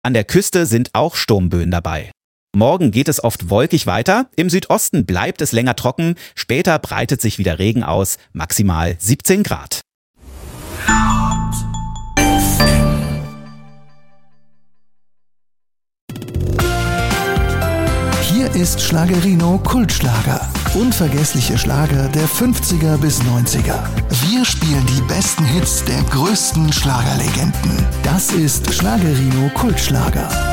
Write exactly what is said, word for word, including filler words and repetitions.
An der Küste sind auch Sturmböen dabei. Morgen geht es oft wolkig weiter, im Südosten bleibt es länger trocken, später breitet sich wieder Regen aus, maximal siebzehn Grad. Hier ist Schlagerino Kultschlager. Unvergessliche Schlager der fünfziger bis neunziger. Wir spielen die besten Hits der größten Schlagerlegenden. Das ist Schlagerino Kultschlager.